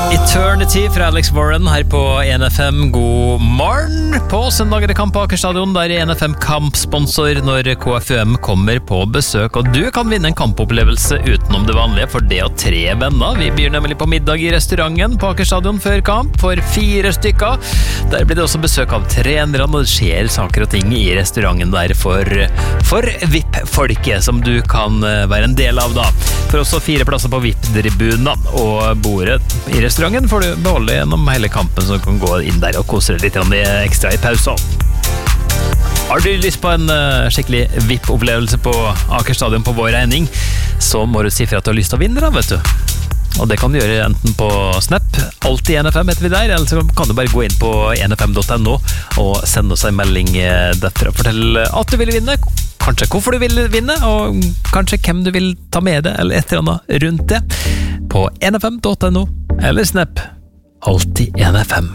Eternity fra Alex Warren her på NFM. God morgen. På søndag er det kamp på Aker Stadion, der er NFM kampsponsor når KFUM kommer på besøk. Og du kan vinne en kampopplevelse utenom det vanlige for det og 3 venner. Vi byr nemlig på middag i restauranten på Aker Stadion før kamp for 4 stykker. Der blir det også besøk av trenerne, og det skjer saker og ting i restauranten der for VIP-folket, som du kan være en del av da. For også 4 plasser på VIP-tribunen, og bordet i restauranten får du beholde gjennom hele kampen, så du kan gå inn der og kose deg litt ekstra i pausen. Har du lyst på en skikkelig VIP-opplevelse på Aker Stadion på vår regning, så må du si for at du har lyst til å vinne da, vet du. Og det kan du gjøre enten på Snap, alltid NFM heter vi der, eller så kan du bare gå inn på nfm.no og sende oss en melding derfra. Fortell at du vil vinne, kanskje hvorfor du vil vinne, og kanskje hvem du vil ta med deg, eller et eller annet rundt det, på nfm.no eller Snap, alltid NFM.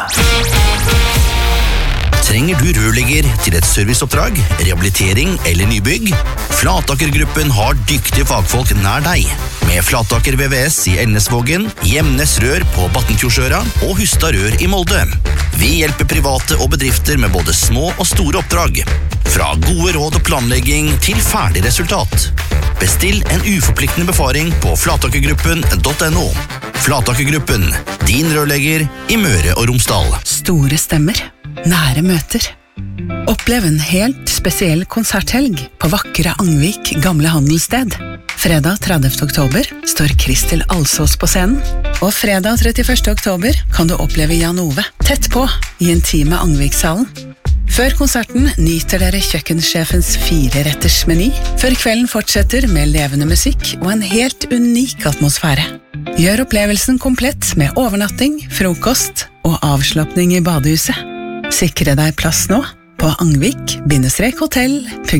Trenger du rørlegger til et serviceoppdrag, rehabilitering eller nybygg? Flataker-gruppen har dyktige fagfolk nær deg. Med Flataker VVS i Elnesvågen, Gjemnes Rør på Battenfjordsøra og Hustad Rør i Molde. Vi hjelper private og bedrifter med både små og store oppdrag. Fra gode råd og planlegging til ferdig resultat. Bestill en uforpliktende befaring på flatakergruppen.no. Flatakergruppen, din rørlegger i Møre og Romsdal. Store stemmer, nære møter. Opplev en helt spesiell konserthelg på vakre Angvik gamle handelssted. Fredag 30. oktober står Kristel Alsås på scenen, og fredag 31. oktober kan du oppleve Jan Ove tett på i intime Angvikshallen. Før konserten nyter dere kjøkkensjefens 4-retters meny, før kvelden fortsetter med levende musikk og en helt unik atmosfære. Gjør opplevelsen komplett med overnatting, frokost og avslappning i badehuset. Sikre deg plass nå på angvik-hotell.no.